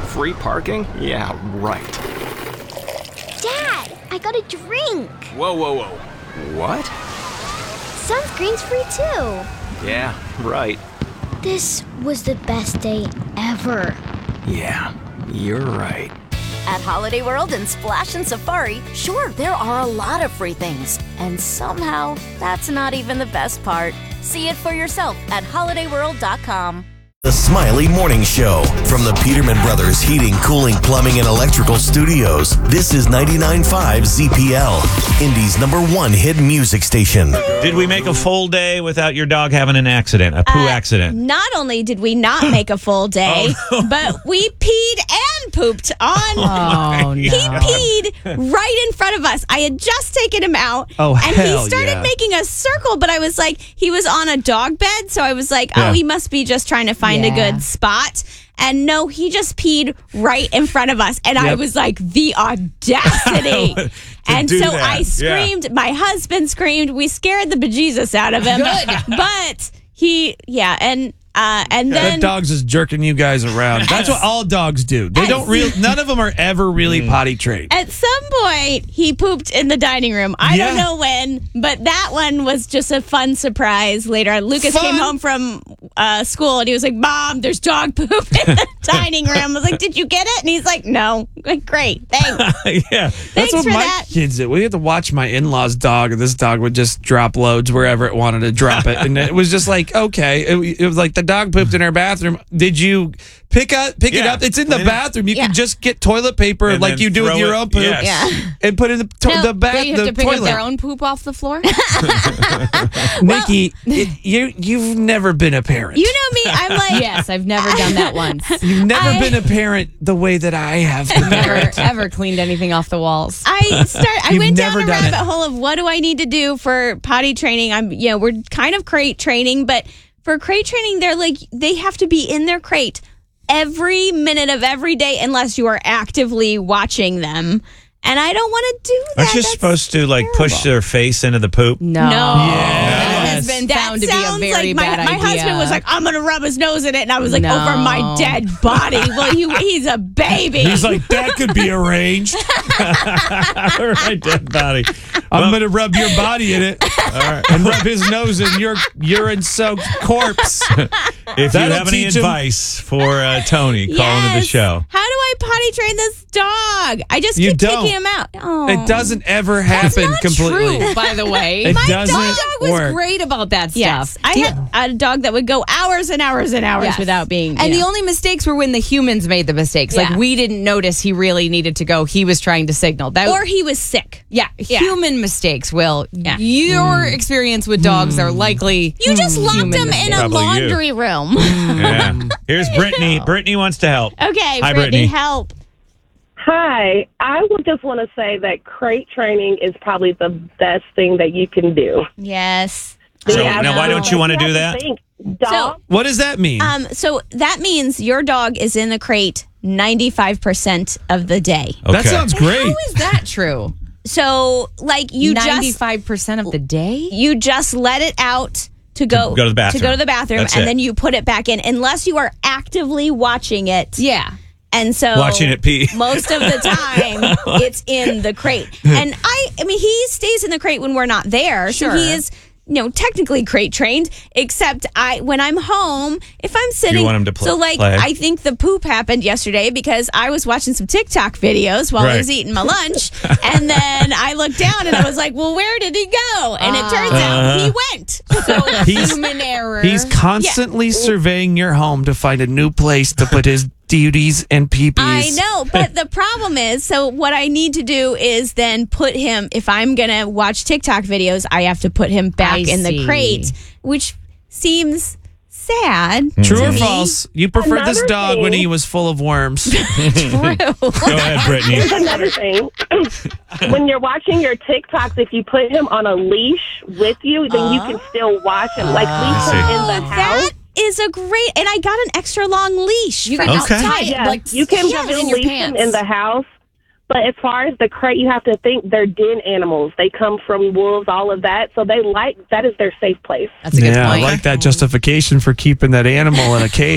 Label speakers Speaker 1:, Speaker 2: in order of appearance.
Speaker 1: Free parking? Yeah, right.
Speaker 2: Dad, I got a drink.
Speaker 1: Whoa. What?
Speaker 2: Sunscreen's free too.
Speaker 1: Yeah, right.
Speaker 2: This was the best day ever.
Speaker 1: Yeah, you're right.
Speaker 3: At Holiday World and Splash and Safari, sure, there are a lot of free things. And somehow, that's not even the best part. See it for yourself at holidayworld.com.
Speaker 4: The Smiley Morning Show from the Peterman Brothers Heating, Cooling, Plumbing, and Electrical Studios. This is 99.5 ZPL, Indy's #1 hit music station.
Speaker 5: Did we make a full day without your dog having an accident, a poo accident?
Speaker 6: Not only did we not make a full day, but we peed and pooped on.
Speaker 7: Oh, no.
Speaker 6: He peed right in front of us. I had just taken him out.
Speaker 7: Oh,
Speaker 6: and
Speaker 7: hell
Speaker 6: he started
Speaker 7: yeah.
Speaker 6: making a circle, but I was like, he was on a dog bed. So I was like,
Speaker 5: Yeah.
Speaker 6: oh, he must be just trying to find a good spot. And no, he just peed right in front of us. And I was like, the audacity. And
Speaker 5: do
Speaker 6: so
Speaker 5: that.
Speaker 6: I screamed. My husband screamed. We scared the bejesus out of him. But he, and then
Speaker 7: That dog's just jerking you guys around. That's what all dogs do. They don't none of them are ever really potty trained.
Speaker 6: at some point he pooped in the dining room. I don't know when, but that one was just a fun surprise later on. Lucas came home from school and he was like, Mom, there's dog poop in the dining room. I was like, did you get it? And he's like, no. I'm like, great, thanks.
Speaker 5: Yeah.
Speaker 7: That's what
Speaker 6: for
Speaker 7: my
Speaker 6: that.
Speaker 7: kids did. We had to watch my in-laws' dog, and this dog would just drop loads wherever it wanted to drop it. And it was just like, okay. It was like the dog pooped in our bathroom. Did you pick it up? It's in the bathroom. You can just get toilet paper
Speaker 5: And
Speaker 7: like
Speaker 5: then
Speaker 7: you do with
Speaker 5: throw
Speaker 7: your
Speaker 5: it-
Speaker 7: own poop
Speaker 5: yes.
Speaker 7: and put it in the bath.
Speaker 8: They have
Speaker 7: the
Speaker 8: to pick
Speaker 7: toilet.
Speaker 8: up their own poop off the floor?
Speaker 7: Nikki, you've never been a parent.
Speaker 6: You know me. I'm like,
Speaker 8: Yes, I've never done that once.
Speaker 7: You've never been a parent the way that I have been.
Speaker 8: Never, ever cleaned anything off the walls.
Speaker 6: I
Speaker 7: You've
Speaker 6: went down
Speaker 7: never
Speaker 6: a
Speaker 7: done
Speaker 6: rabbit
Speaker 7: it.
Speaker 6: hole of what do I need to do for potty training. We're kind of crate training, but for crate training, they have to be in their crate every minute of every day unless you are actively watching them. And I don't want to do that.
Speaker 5: Aren't you
Speaker 6: That's
Speaker 5: supposed to push their face into the poop?
Speaker 8: No.
Speaker 6: No.
Speaker 8: That has been
Speaker 6: That
Speaker 8: found to be a
Speaker 6: sounds
Speaker 8: very
Speaker 6: like
Speaker 8: bad
Speaker 6: my
Speaker 8: idea.
Speaker 6: husband was like, I'm going to rub his nose in it. And I was like,
Speaker 8: No.
Speaker 6: over my dead body. Well, he's a baby.
Speaker 7: He's like, that could be arranged.
Speaker 5: Right, dead body.
Speaker 7: I'm going to rub your body in it and rub his nose in your urine-soaked corpse.
Speaker 5: If you
Speaker 7: That'll
Speaker 5: have any
Speaker 7: teach him.
Speaker 5: advice for Tony, call into the
Speaker 6: Yes.
Speaker 5: show.
Speaker 6: How do I potty train this dog? I just
Speaker 7: You
Speaker 6: keep
Speaker 7: don't.
Speaker 6: taking him out. Oh.
Speaker 7: It doesn't ever happen completely.
Speaker 8: True, by the way.
Speaker 7: It
Speaker 8: My
Speaker 7: doesn't
Speaker 8: dog was
Speaker 7: work.
Speaker 8: great about that
Speaker 6: Yes,
Speaker 8: stuff.
Speaker 6: I had a dog that would go hours and hours and hours
Speaker 8: Yes.
Speaker 6: without being.
Speaker 8: And
Speaker 6: yeah.
Speaker 8: the only mistakes were when the humans made the mistakes.
Speaker 6: Yeah.
Speaker 8: Like we didn't notice he really needed to go. He was trying to signal. That
Speaker 6: or he was sick.
Speaker 8: yeah, human mistakes will.
Speaker 6: Yeah.
Speaker 8: Your experience with dogs are likely
Speaker 6: You just locked
Speaker 8: human
Speaker 6: him in
Speaker 8: mistakes.
Speaker 6: a
Speaker 5: Probably you.
Speaker 6: laundry room.
Speaker 5: Yeah. Here's Brittany. Brittany wants to help.
Speaker 6: Okay,
Speaker 5: Hi,
Speaker 6: Brittany,
Speaker 5: Brittany.
Speaker 6: help.
Speaker 9: Hi, I would just want to say that crate training is probably the best thing that you can do.
Speaker 6: Yes.
Speaker 5: So
Speaker 9: Yeah,
Speaker 5: now, why don't you want to do that?
Speaker 9: Dog,
Speaker 7: What does that mean?
Speaker 6: So that means your dog is in the crate 95% of the day.
Speaker 7: That sounds great.
Speaker 8: How is that true?
Speaker 6: So you just
Speaker 8: 95% of the day.
Speaker 6: you just let it out to go
Speaker 5: go to the bathroom.
Speaker 6: To go to the bathroom,
Speaker 5: That's
Speaker 6: and
Speaker 5: it.
Speaker 6: then you put it back in, unless you are actively watching it.
Speaker 8: Yeah.
Speaker 6: And so
Speaker 5: Watching it pee.
Speaker 6: most of the time it's in the crate. And I mean he stays in the crate when we're not there.
Speaker 8: Sure.
Speaker 6: So he is technically crate trained, except when I'm home, if I'm sitting,
Speaker 5: You want him to play.
Speaker 6: I think the poop happened yesterday because I was watching some TikTok videos while I was
Speaker 5: Right.
Speaker 6: eating my lunch, and then I looked down and I was like, well, where did he go? And it turns out he went. So
Speaker 8: Human error.
Speaker 7: He's constantly surveying your home to find a new place to put his duties and peepees.
Speaker 6: I know, but the problem is, so what I need to do is then put him, if I'm going to watch TikTok videos, I have to put him back
Speaker 8: I
Speaker 6: in the
Speaker 8: see.
Speaker 6: crate, which seems sad.
Speaker 7: True
Speaker 6: to
Speaker 7: or
Speaker 6: me.
Speaker 7: false? You preferred this
Speaker 9: Another
Speaker 7: dog when
Speaker 9: thing-
Speaker 7: he was full of worms.
Speaker 5: Go ahead, Brittany.
Speaker 9: here's another thing. When you're watching your TikToks, if you put him on a leash with you, then you can still watch him. Like leash him in the house.
Speaker 6: That is a great, and I got an extra long leash.
Speaker 8: You
Speaker 6: for
Speaker 8: can
Speaker 5: Okay.
Speaker 8: outside,
Speaker 9: Yes, you can
Speaker 8: shove it in your
Speaker 9: leash him
Speaker 8: pants.
Speaker 9: in the house. But as far as the crate, you have to think they're den animals. They come from wolves, all of that. So that is their safe place.
Speaker 8: That's a good
Speaker 7: I
Speaker 8: point.
Speaker 7: like that justification for keeping that animal in a cage.